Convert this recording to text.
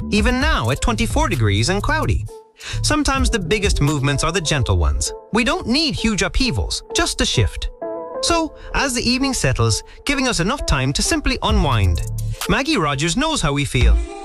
even now at 24 degrees and cloudy. Sometimes the biggest movements are the gentle ones. We don't need huge upheavals, just a shift. So, as the evening settles, giving us enough time to simply unwind. Maggie Rogers knows how we feel.